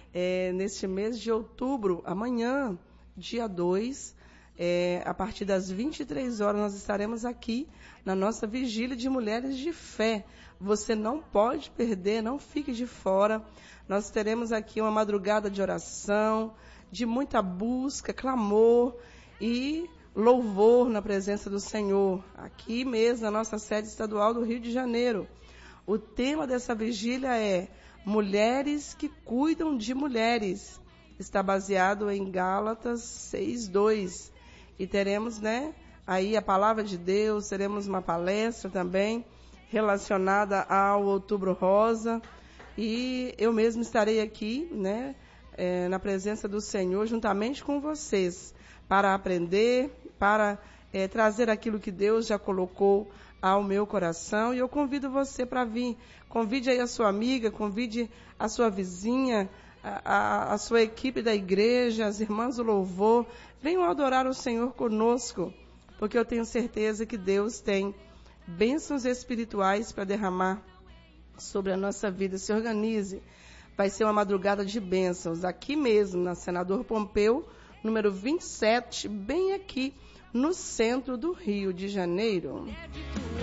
neste mês de outubro, amanhã, dia 2, a partir das 23 horas, nós estaremos aqui na nossa Vigília de Mulheres de Fé. Você não pode perder, não fique de fora. Nós teremos aqui uma madrugada de oração, de muita busca, clamor e louvor na presença do Senhor, aqui mesmo na nossa sede estadual do Rio de Janeiro. O tema dessa vigília é Mulheres que Cuidam de Mulheres. Está baseado em Gálatas 6:2. E teremos, aí a palavra de Deus, teremos uma palestra também relacionada ao Outubro Rosa. E eu mesmo estarei aqui, na presença do Senhor, juntamente com vocês, para aprender, para trazer aquilo que Deus já colocou ao meu coração. E eu convido você para vir. Convide aí a sua amiga, convide a sua vizinha, a sua equipe da igreja, as irmãs do louvor. Venham adorar o Senhor conosco, porque eu tenho certeza que Deus tem bênçãos espirituais para derramar sobre a nossa vida. Se organize. Vai ser uma madrugada de bênçãos, aqui mesmo, na Senador Pompeu, número 27, bem aqui no centro do Rio de Janeiro.